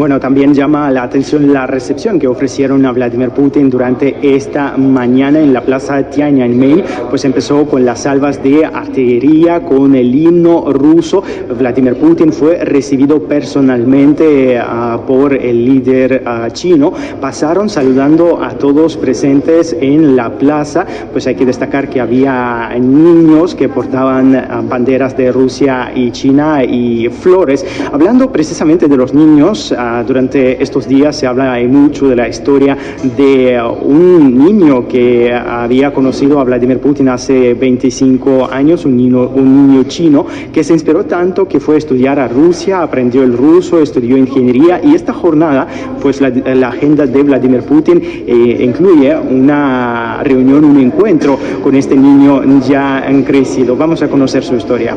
Bueno, también llama la atención la recepción que ofrecieron a Vladimir Putin durante esta mañana en la plaza Tiananmen, pues empezó con las salvas de artillería, con el himno ruso. Vladimir Putin fue recibido personalmente por el líder chino. Pasaron saludando a todos presentes en la plaza, pues hay que destacar que había niños que portaban banderas de Rusia y China y flores. Hablando precisamente de los niños, durante estos días se habla mucho de la historia de un niño que había conocido a Vladimir Putin hace 25 años, un niño chino que se inspiró tanto que fue a estudiar a Rusia, aprendió el ruso, estudió ingeniería, y esta jornada, pues la agenda de Vladimir Putin incluye una reunión, un encuentro con este niño ya crecido. Vamos a conocer su historia.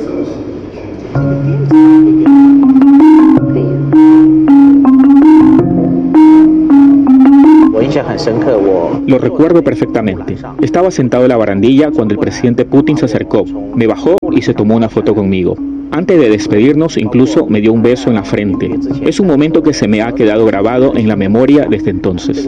Lo recuerdo perfectamente. Estaba sentado en la barandilla cuando el presidente Putin se acercó, me bajó y se tomó una foto conmigo. Antes de despedirnos, incluso me dio un beso en la frente. Es un momento que se me ha quedado grabado en la memoria desde entonces.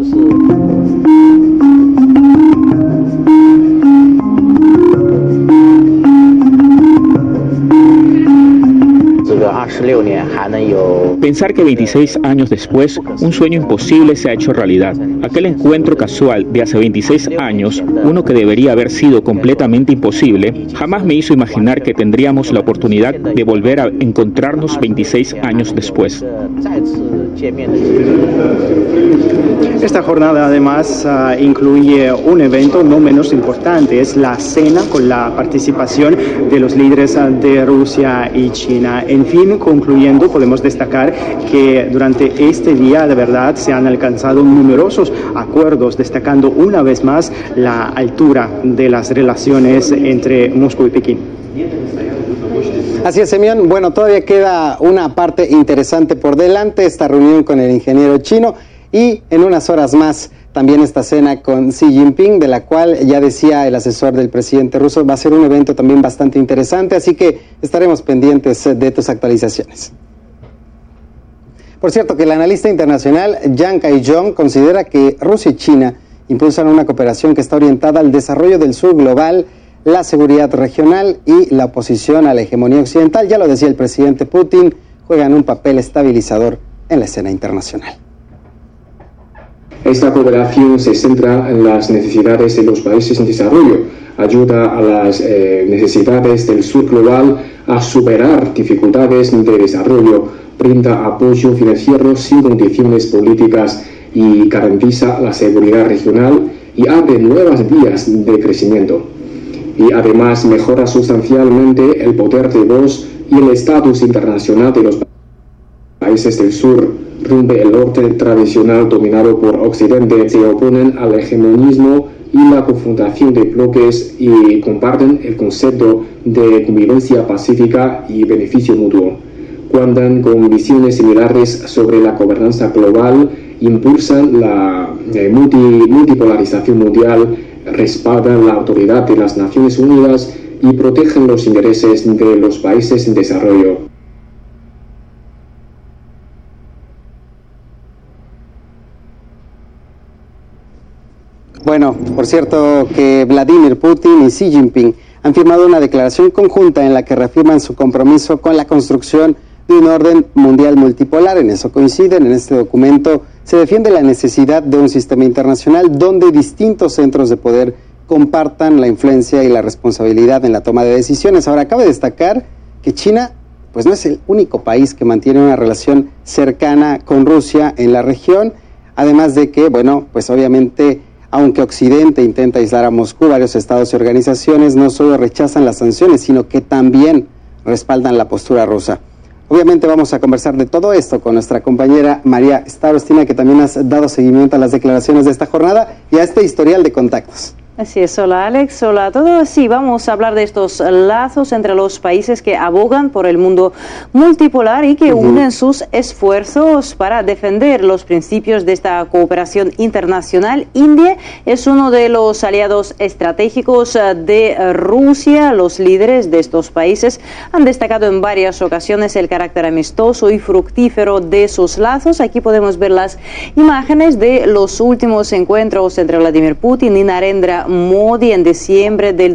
Pensar que 26 años después, un sueño imposible se ha hecho realidad. Aquel encuentro casual de hace 26 años, uno que debería haber sido completamente imposible, jamás me hizo imaginar que tendríamos la oportunidad de volver a encontrarnos 26 años después. Esta jornada además incluye un evento no menos importante, es la cena con la participación de los líderes de Rusia y China. En fin, concluyendo, podemos destacar que durante este día de verdad se han alcanzado numerosos acuerdos, destacando una vez más la altura de las relaciones entre Moscú y Pekín. Así es, Semyon. Bueno, todavía queda una parte interesante por delante, esta reunión con el ingeniero chino, y en unas horas más también esta cena con Xi Jinping, de la cual ya decía el asesor del presidente ruso, va a ser un evento también bastante interesante, así que estaremos pendientes de tus actualizaciones. Por cierto, que el analista internacional Yang Kai-jong considera que Rusia y China impulsan una cooperación que está orientada al desarrollo del sur global, la seguridad regional y la oposición a la hegemonía occidental. Ya lo decía el presidente Putin, juegan un papel estabilizador en la escena internacional. Esta cooperación se centra en las necesidades de los países en desarrollo, ayuda a las necesidades del sur global a superar dificultades de desarrollo, brinda apoyo financiero sin condiciones políticas y garantiza la seguridad regional y abre nuevas vías de crecimiento. Y además mejora sustancialmente el poder de voz y el estatus internacional de los países del sur. Rompe el orden tradicional dominado por Occidente, se oponen al hegemonismo y la confrontación de bloques y comparten el concepto de convivencia pacífica y beneficio mutuo. Cuentan con visiones similares sobre la gobernanza global, impulsan la multipolarización mundial, respaldan la autoridad de las Naciones Unidas y protegen los intereses de los países en desarrollo. Bueno, por cierto que Vladimir Putin y Xi Jinping han firmado una declaración conjunta en la que reafirman su compromiso con la construcción de un orden mundial multipolar. En eso coinciden. En este documento se defiende la necesidad de un sistema internacional donde distintos centros de poder compartan la influencia y la responsabilidad en la toma de decisiones. Ahora, cabe destacar que China pues no es el único país que mantiene una relación cercana con Rusia en la región, además de que, bueno, pues obviamente, aunque Occidente intenta aislar a Moscú, varios estados y organizaciones no solo rechazan las sanciones, sino que también respaldan la postura rusa. Obviamente vamos a conversar de todo esto con nuestra compañera María Starostina, que también has dado seguimiento a las declaraciones de esta jornada y a este historial de contactos. Así es, hola Alex, hola a todos. Sí, vamos a hablar de estos lazos entre los países que abogan por el mundo multipolar y que unen sus esfuerzos para defender los principios de esta cooperación internacional. India es uno de los aliados estratégicos de Rusia. Los líderes de estos países han destacado en varias ocasiones el carácter amistoso y fructífero de sus lazos. Aquí podemos ver las imágenes de los últimos encuentros entre Vladimir Putin y Narendra Modi en diciembre del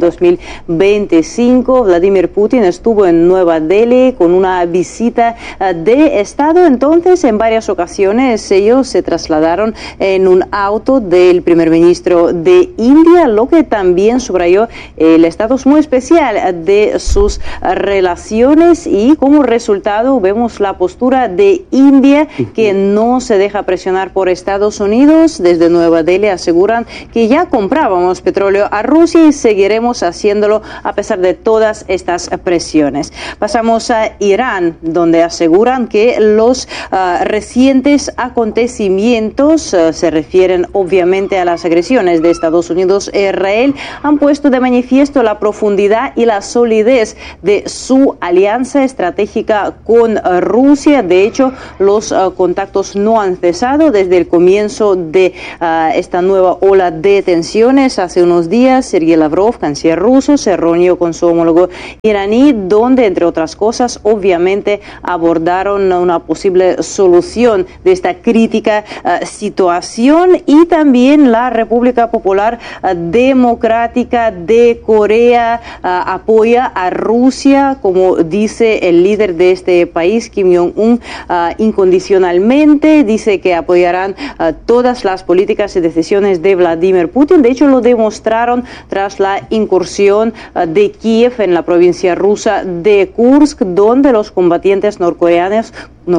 2025. Vladimir Putin estuvo en Nueva Delhi con una visita de Estado. Entonces, en varias ocasiones ellos se trasladaron en un auto del primer ministro de India, lo que también subrayó el estatus muy especial de sus relaciones, y como resultado vemos la postura de India, que no se deja presionar por Estados Unidos. Desde Nueva Delhi aseguran que ya comprábamos petróleo a Rusia y seguiremos haciéndolo a pesar de todas estas presiones. Pasamos a Irán, donde aseguran que los recientes acontecimientos se refieren obviamente a las agresiones de Estados Unidos e Israel, han puesto de manifiesto la profundidad y la solidez de su alianza estratégica con Rusia. De hecho, los contactos no han cesado desde el comienzo de esta nueva ola de tensiones. Hace unos días, Sergei Lavrov, canciller ruso, se reunió con su homólogo iraní, donde, entre otras cosas, obviamente abordaron una posible solución de esta crítica situación. Y también la República Popular Democrática de Corea apoya a Rusia, como dice el líder de este país, Kim Jong-un, incondicionalmente. Dice que apoyarán todas las políticas y decisiones de Vladimir Putin. De hecho, lo demostraron tras la incursión de Kiev en la provincia rusa de Kursk, donde los combatientes norcoreanos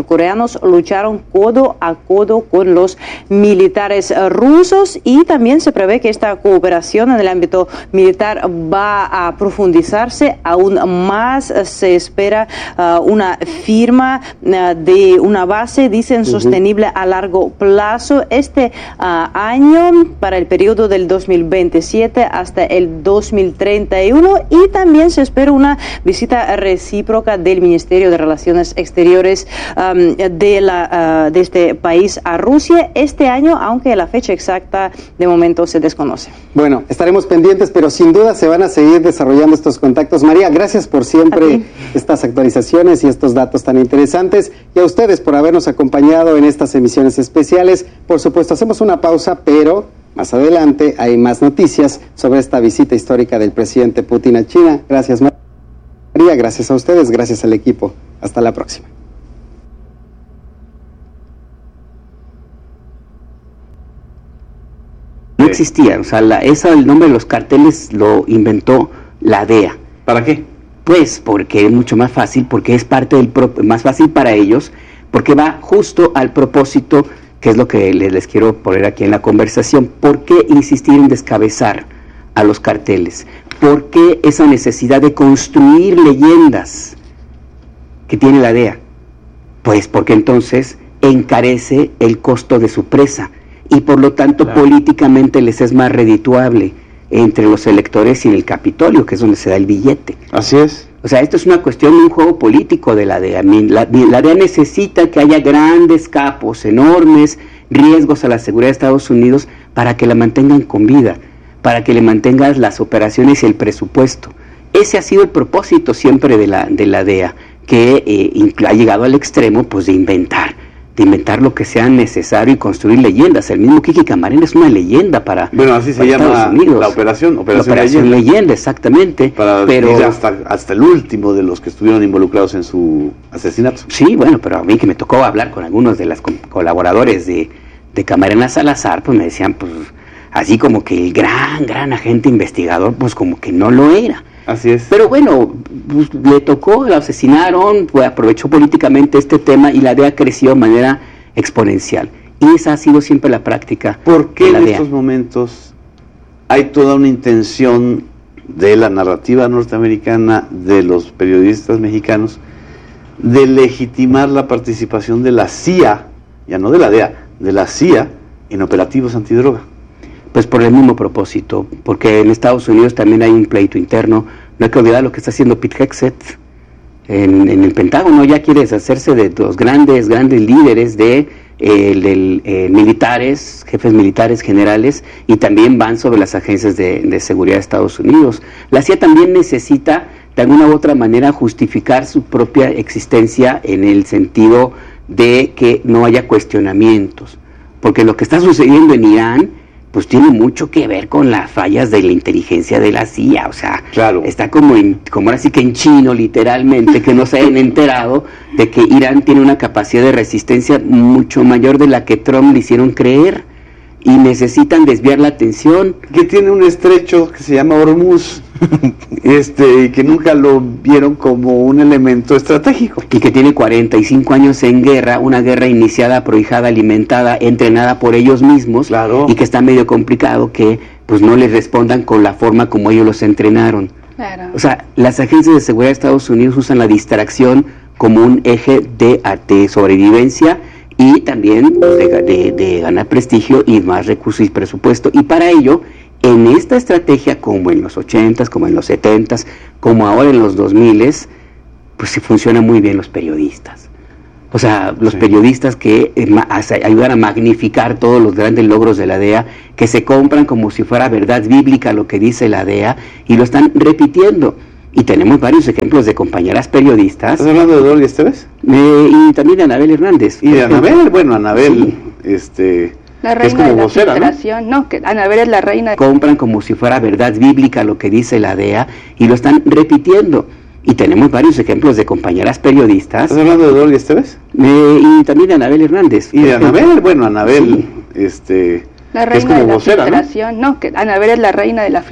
lucharon codo a codo con los militares rusos. Y también se prevé que esta cooperación en el ámbito militar va a profundizarse aún más. Se espera una firma de una base, dicen, sostenible a largo plazo este año, para el periodo del 2027 hasta el 2031. Y también se espera una visita recíproca del Ministerio de Relaciones Exteriores de este país a Rusia este año, aunque la fecha exacta de momento se desconoce. Bueno, estaremos pendientes, pero sin duda se van a seguir desarrollando estos contactos. María, gracias por siempre estas actualizaciones y estos datos tan interesantes, y a ustedes por habernos acompañado en estas emisiones especiales. Por supuesto, hacemos una pausa, pero más adelante hay más noticias sobre esta visita histórica del presidente Putin a China. Gracias, María, gracias a ustedes, gracias al equipo. Hasta la próxima. No existía, o sea, el nombre de los carteles lo inventó la DEA. ¿Para qué? Pues porque es mucho más fácil, porque es parte más fácil para ellos, porque va justo al propósito, que es lo que les quiero poner aquí en la conversación. ¿Por qué insistir en descabezar a los carteles? ¿Por qué esa necesidad de construir leyendas que tiene la DEA? Pues porque entonces encarece el costo de su presa, y por lo tanto políticamente les es más redituable entre los electores y en el Capitolio, que es donde se da el billete. Así es. O sea, esto es una cuestión de un juego político de la DEA. La DEA necesita que haya grandes capos, enormes riesgos a la seguridad de Estados Unidos para que la mantengan con vida, para que le mantengan las operaciones y el presupuesto. Ese ha sido el propósito siempre de la DEA, que ha llegado al extremo pues de inventar lo que sea necesario y construir leyendas. El mismo Kiki Camarena es una leyenda para así se llama la operación leyenda, exactamente. Pero ir hasta el último de los que estuvieron involucrados en su asesinato. Sí, bueno, pero a mí que me tocó hablar con algunos de los colaboradores de Camarena Salazar, pues me decían, pues así como que el gran agente investigador, pues como que no lo era. Así es. Pero bueno, pues, le tocó, lo asesinaron, pues, aprovechó políticamente este tema y la DEA creció de manera exponencial. Y esa ha sido siempre la práctica. ¿Por qué en estos momentos hay toda una intención de la narrativa norteamericana, de los periodistas mexicanos, de legitimar la participación de la CIA, ya no de la DEA, de la CIA en operativos antidroga? pues por el mismo propósito, porque en Estados Unidos también hay un pleito interno. No hay que olvidar lo que está haciendo Pete Hegseth en el Pentágono. Ya quiere deshacerse de los grandes líderes de militares, jefes militares generales, y también van sobre las agencias de seguridad de Estados Unidos. La CIA también necesita de alguna u otra manera justificar su propia existencia en el sentido de que no haya cuestionamientos, porque lo que está sucediendo en Irán pues tiene mucho que ver con las fallas de la inteligencia de la CIA, o sea, claro, está como ahora sí que en chino, literalmente, que no se hayan enterado de que Irán tiene una capacidad de resistencia mucho mayor de la que Trump le hicieron creer, y necesitan desviar la atención. Que tiene un estrecho que se llama Hormuz, y que nunca lo vieron como un elemento estratégico. Y que tiene 45 años en guerra, una guerra iniciada, prohijada, alimentada, entrenada por ellos mismos, claro, y que está medio complicado que pues no les respondan con la forma como ellos los entrenaron. Claro. O sea, las agencias de seguridad de Estados Unidos usan la distracción como un eje de sobrevivencia y también pues, de ganar prestigio y más recursos y presupuesto. Y para ello, en esta estrategia, como en los 80s, como en los 70s, como ahora en los 2000s, pues se funcionan muy bien los periodistas. O sea, los periodistas que ayudan a magnificar todos los grandes logros de la DEA, que se compran como si fuera verdad bíblica lo que dice la DEA, y lo están repitiendo. Y tenemos varios ejemplos de compañeras periodistas. ¿Estás hablando de Dolly Esteves? Y también de Anabel Hernández. Y de Anabel, bueno, Anabel, la reina es como de la vocera, filtración, ¿no? Que Anabel es la reina. Compran como si fuera verdad bíblica lo que dice la DEA, y lo están repitiendo. Y tenemos varios ejemplos de compañeras periodistas. ¿Estás hablando de Dolly Esteves? Y también de Anabel Hernández. Y de Anabel, bueno, Anabel, la reina es como de la vocera, filtración, ¿no? Que Anabel es la reina de la filtración.